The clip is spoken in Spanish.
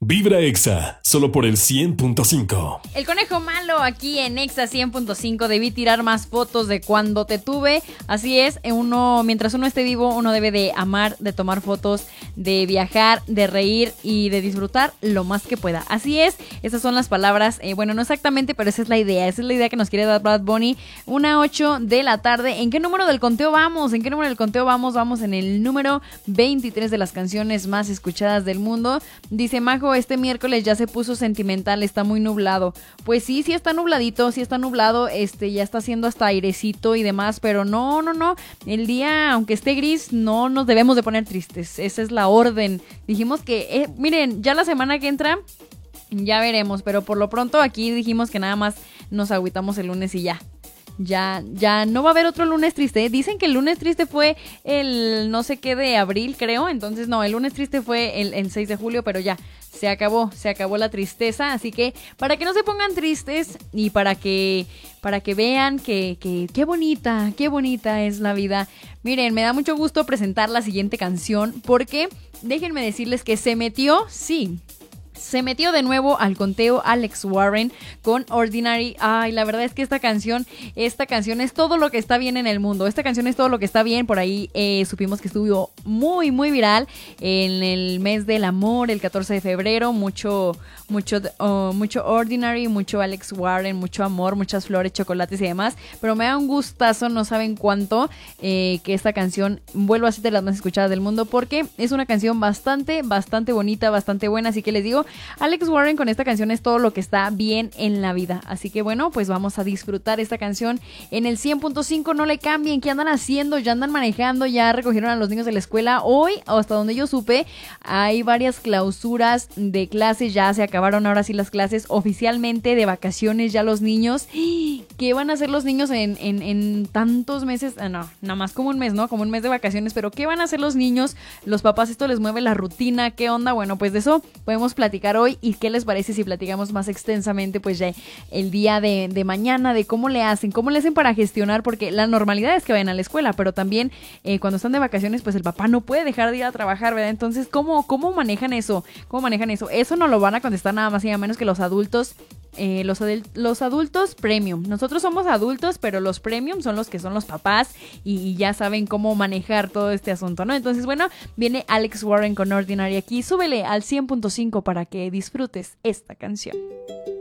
Vibra Exa, solo por el 100.5. El conejo malo aquí en Exa 100.5. Debí tirar más fotos de cuando te tuve. Así es, mientras uno esté vivo, uno debe de amar, de tomar fotos, de viajar, de reír y de disfrutar lo más que pueda. Así es, esas son las palabras. Bueno, no exactamente, pero esa es la idea. Esa es la idea que nos quiere dar Bad Bunny. 1:08 de la tarde. ¿En qué número del conteo vamos? Vamos en el número 23 de las canciones más escuchadas del mundo. Dice Majo, este miércoles ya se puso sentimental, está muy nublado. Pues sí está nubladito, ya está haciendo hasta airecito y demás, pero no. El día, aunque esté gris, no nos debemos de poner tristes. Esa es la orden. Dijimos que, miren, ya la semana que entra, ya veremos, pero por lo pronto aquí dijimos que nada más nos agüitamos el lunes y ya. Ya no va a haber otro lunes triste. Dicen que el lunes triste fue el no sé qué de abril, creo. Entonces no, el lunes triste fue el 6 de julio, pero ya, se acabó la tristeza. Así que para que no se pongan tristes y para que vean que qué bonita es la vida. Miren, me da mucho gusto presentar la siguiente canción porque déjenme decirles que se metió de nuevo al conteo Alex Warren con Ordinary. Ay, la verdad es que esta canción es todo lo que está bien en el mundo. Esta canción es todo lo que está bien. Por ahí supimos que estuvo muy, muy viral en el mes del amor, el 14 de febrero. Mucho Ordinary, mucho Alex Warren, mucho amor, muchas flores, chocolates y demás. Pero me da un gustazo, no saben cuánto, que esta canción vuelva a ser de las más escuchadas del mundo porque es una canción bastante, bastante bonita, bastante buena. Así que les digo, Alex Warren con esta canción es todo lo que está bien en la vida. Así que bueno, pues vamos a disfrutar esta canción en el 100.5. No le cambien. ¿Qué andan haciendo? ¿Ya andan manejando? ¿Ya recogieron a los niños de la escuela? Hoy, hasta donde yo supe, hay varias clausuras de clases. Ya se acabaron ahora sí las clases oficialmente de vacaciones. Ya los niños. ¿Qué van a hacer los niños en tantos meses? No, nada más como un mes, ¿no? Como un mes de vacaciones. Pero ¿qué van a hacer los niños? Los papás, esto les mueve la rutina. ¿Qué onda? Bueno, pues de eso podemos platicar hoy. ¿Y qué les parece si platicamos más extensamente pues ya el día de mañana, de cómo le hacen para gestionar? Porque la normalidad es que vayan a la escuela, pero también cuando están de vacaciones pues el papá no puede dejar de ir a trabajar, ¿verdad? Entonces, ¿cómo manejan eso? Eso no lo van a contestar nada más y nada menos que los adultos. Los adultos premium. Nosotros somos adultos, pero los premium son los que son los papás y ya saben cómo manejar todo este asunto, ¿no? Entonces, bueno, viene Alex Warren con Ordinary aquí. Súbele al 100.5 para que disfrutes esta canción.